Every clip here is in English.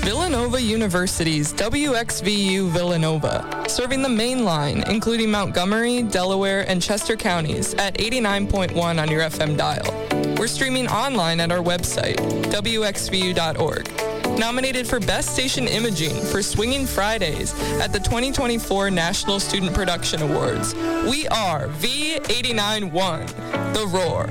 Villanova University's WXVU Villanova, serving the main line, including Montgomery, Delaware, and Chester counties at 89.1 on your FM dial. We're streaming online at our website, wxvu.org. Nominated for Best Station Imaging for Swinging Fridays at the 2024 National Student Production Awards. We are V89.1, The Roar.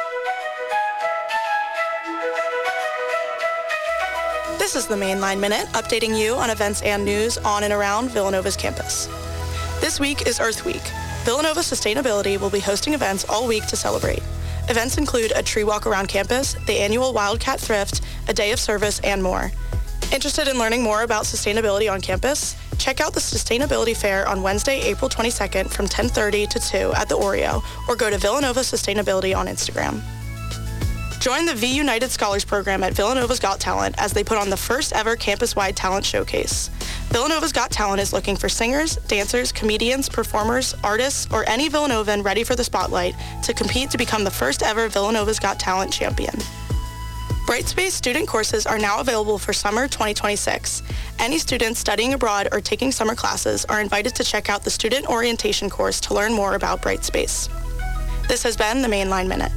This is the Mainline Minute, updating you on events and news on and around Villanova's campus. This week is Earth Week. Villanova Sustainability will be hosting events all week to celebrate. Events include a tree walk around campus, the annual Wildcat Thrift, a day of service, and more. Interested in learning more about sustainability on campus? Check out the Sustainability Fair on Wednesday, April 22nd from 10:30 to 2 at the Oreo, or go to Villanova Sustainability on Instagram. Join the V United Scholars Program at Villanova's Got Talent as they put on the first ever campus-wide talent showcase. Villanova's Got Talent is looking for singers, dancers, comedians, performers, artists, or any Villanovan ready for the spotlight to compete to become the first ever Villanova's Got Talent champion. Brightspace student courses are now available for summer 2026. Any students studying abroad or taking summer classes are invited to check out the student orientation course to learn more about Brightspace. This has been the Mainline Minute.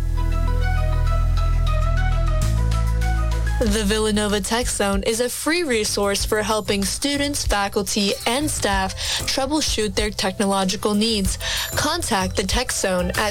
The Villanova Tech Zone is a free resource for helping students, faculty, and staff troubleshoot their technological needs. Contact the Tech Zone at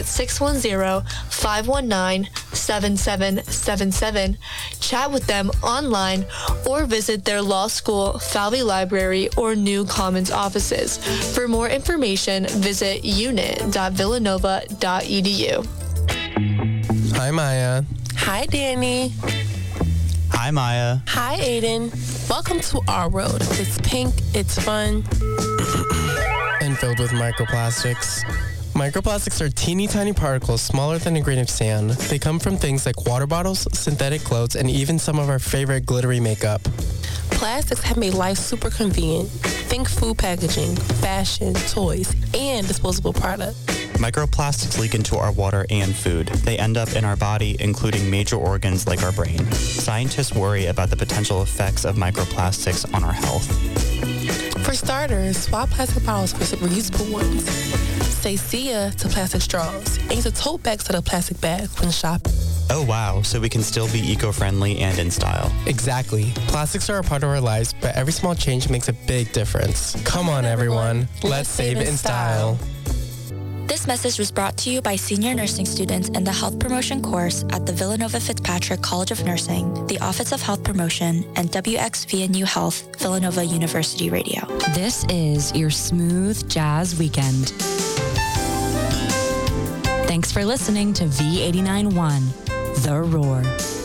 610-519-7777. Chat with them online or visit their law school, Falvey Library, or New Commons offices. For more information, visit unit.villanova.edu. Hi, Maya. Hi, Danny. Hi, Maya. Hi, Aiden. Welcome to our road. It's pink, it's fun, And filled with microplastics. Microplastics are teeny tiny particles smaller than a grain of sand. They come from things like water bottles, synthetic clothes, and even some of our favorite glittery makeup. Plastics have made life super convenient. Think food packaging, fashion, toys, and disposable products. Microplastics leak into our water and food. They end up in our body, including major organs like our brain. Scientists worry about the potential effects of microplastics on our health. For starters, swap plastic bottles for reusable ones. Say see ya to plastic straws. And use a tote bag instead of plastic bags when shopping. Oh wow, so we can still be eco-friendly and in style. Exactly. Plastics are a part of our lives, but every small change makes a big difference. Come on, everyone. Let's save it in style. This message was brought to you by senior nursing students in the Health Promotion course at the Villanova Fitzpatrick College of Nursing, the Office of Health Promotion, and WXVNU Health, Villanova University Radio. This is your smooth jazz weekend. Thanks for listening to V89.1, The Roar.